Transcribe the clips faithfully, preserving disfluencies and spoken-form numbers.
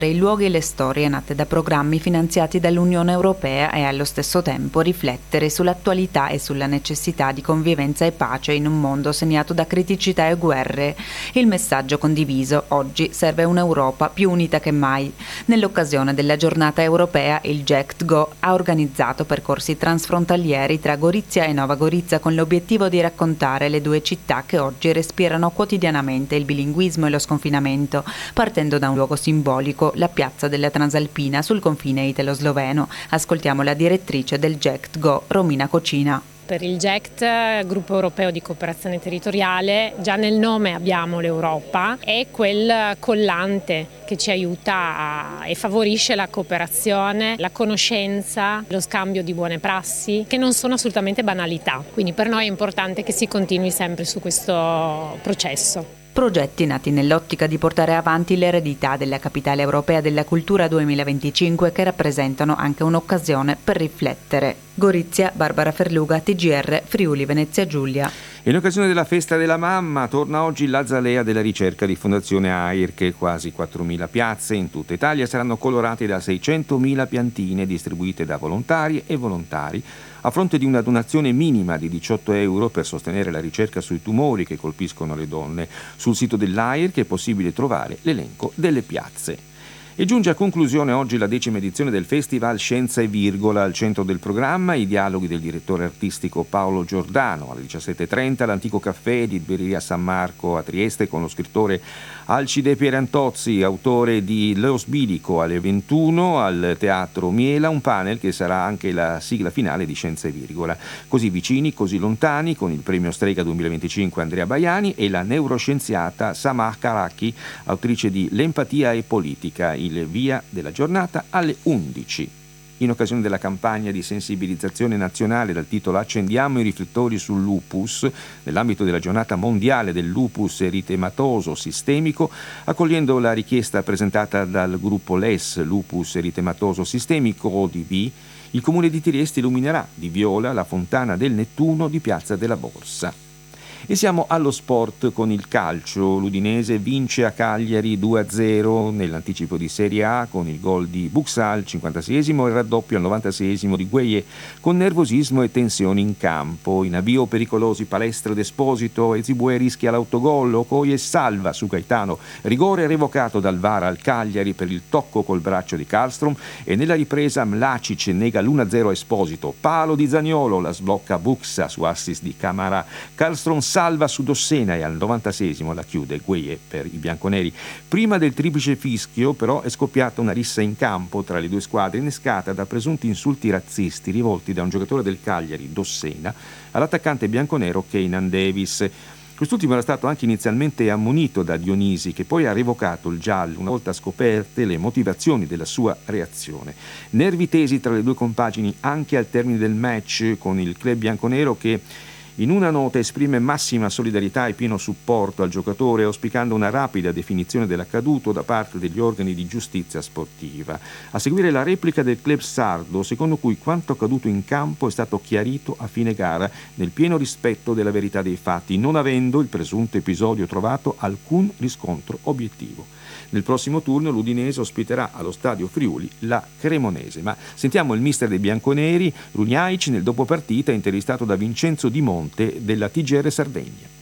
I luoghi e le storie nate da programmi finanziati dall'Unione Europea e allo stesso tempo riflettere sull'attualità e sulla necessità di convivenza e pace in un mondo segnato da criticità e guerre. Il messaggio condiviso: oggi serve un'Europa più unita che mai. Nell'occasione della giornata europea il JECT-Go ha organizzato percorsi transfrontalieri tra Gorizia e Nova Gorizia con l'obiettivo di raccontare le due città che oggi respirano quotidianamente il bilinguismo e lo sconfinamento, partendo da un luogo simbolico, la piazza della Transalpina sul confine italo-sloveno. Ascoltiamo la direttrice del JECT-Go, Romina Cocina. Per il JECT, Gruppo Europeo di Cooperazione Territoriale, già nel nome abbiamo l'Europa, è quel collante che ci aiuta a, e favorisce la cooperazione, la conoscenza, lo scambio di buone prassi, che non sono assolutamente banalità. Quindi per noi è importante che si continui sempre su questo processo. Progetti nati nell'ottica di portare avanti l'eredità della Capitale Europea della Cultura duemilaventicinque, che rappresentano anche un'occasione per riflettere. Gorizia, Barbara Ferluga, T G R, Friuli Venezia Giulia. In occasione della festa della mamma torna oggi l'Azalea della ricerca di Fondazione AIR, che quasi quattromila piazze in tutta Italia saranno colorate da seicentomila piantine distribuite da volontari e volontari, a fronte di una donazione minima di diciotto euro per sostenere la ricerca sui tumori che colpiscono le donne. Sul sito dell'AIR che è possibile trovare l'elenco delle piazze. E giunge a conclusione oggi la decima edizione del Festival Scienza e Virgola. Al centro del programma i dialoghi del direttore artistico Paolo Giordano. Alle diciassette e trenta l'Antico Caffè di Libreria San Marco a Trieste con lo scrittore Alcide Pierantozzi, autore di Leos Bilico. Alle ventuno al Teatro Miela un panel che sarà anche la sigla finale di Scienza e Virgola. Così vicini, così lontani, con il premio Strega duemilaventicinque Andrea Baiani e la neuroscienziata Samah Karaki, autrice di L'empatia e politica. Il via della giornata alle undici. In occasione della campagna di sensibilizzazione nazionale dal titolo Accendiamo i riflettori sul lupus, nell'ambito della giornata mondiale del lupus eritematoso sistemico, accogliendo la richiesta presentata dal gruppo L E S, Lupus Eritematoso Sistemico O D V, il comune di Trieste illuminerà di viola la fontana del Nettuno di Piazza della Borsa. E siamo allo sport con il calcio. L'Udinese vince a Cagliari due a zero nell'anticipo di Serie A con il gol di Buxà al cinquantaseiesimo e il raddoppio al novantaseiesimo di Gueye, con nervosismo e tensioni in campo. In avvio pericolosi Palestra ed Esposito, Ezibue rischia l'autogol, Okoye salva su Gaetano, rigore revocato dal V A R al Cagliari per il tocco col braccio di Karlstrom, e nella ripresa Mlacic nega l'uno a zero a Esposito, palo di Zaniolo, la sblocca Buxà su assist di Camara, Karlstrom salva su Dossena e al novantaseiesimo la chiude Gueye per i bianconeri. Prima del triplice fischio però è scoppiata una rissa in campo tra le due squadre, innescata da presunti insulti razzisti rivolti da un giocatore del Cagliari, Dossena, all'attaccante bianconero Keynan Davis. Quest'ultimo era stato anche inizialmente ammonito da Dionisi, che poi ha revocato il giallo una volta scoperte le motivazioni della sua reazione. Nervi tesi tra le due compagini anche al termine del match, con il club bianconero che in una nota esprime massima solidarietà e pieno supporto al giocatore, auspicando una rapida definizione dell'accaduto da parte degli organi di giustizia sportiva. A seguire la replica del club sardo, secondo cui quanto accaduto in campo è stato chiarito a fine gara nel pieno rispetto della verità dei fatti, non avendo il presunto episodio trovato alcun riscontro obiettivo. Nel prossimo turno l'Udinese ospiterà allo Stadio Friuli la Cremonese. Ma sentiamo il mister dei bianconeri, Runjaic, nel dopopartita, intervistato da Vincenzo Di Monte della T G R Sardegna.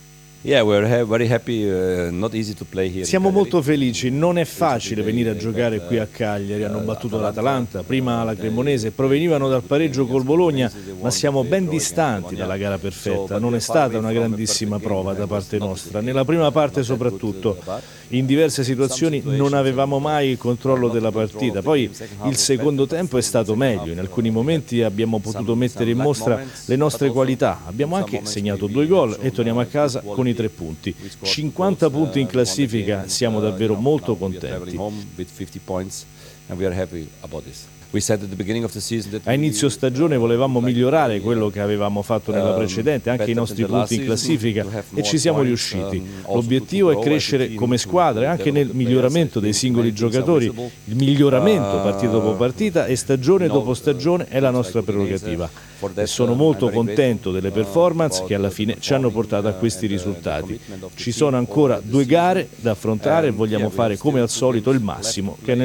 Siamo molto felici, non è facile venire a giocare qui a Cagliari, hanno battuto l'Atalanta, prima la Cremonese, provenivano dal pareggio col Bologna, ma siamo ben distanti dalla gara perfetta, non è stata una grandissima prova da parte nostra, nella prima parte soprattutto, in diverse situazioni non avevamo mai il controllo della partita, poi il secondo tempo è stato meglio, in alcuni momenti abbiamo potuto mettere in mostra le nostre qualità, abbiamo anche segnato due gol e torniamo a casa con i tre punti, cinquanta punti in classifica, siamo davvero molto contenti. A inizio stagione volevamo migliorare quello che avevamo fatto nella precedente, anche i nostri punti in classifica, e ci siamo riusciti. L'obiettivo è crescere come squadra e anche nel miglioramento dei singoli giocatori. Il miglioramento partita dopo partita e stagione dopo stagione è la nostra prerogativa. E sono molto contento delle performance che alla fine ci hanno portato a questi risultati. Ci sono ancora due gare da affrontare e vogliamo fare come al solito il massimo che è nel